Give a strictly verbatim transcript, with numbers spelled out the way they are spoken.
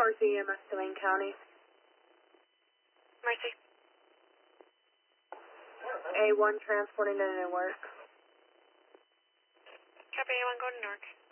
Mercy E M S, Domain County. Mercy. A one transporting to Newark. Copy, A one, go to Newark.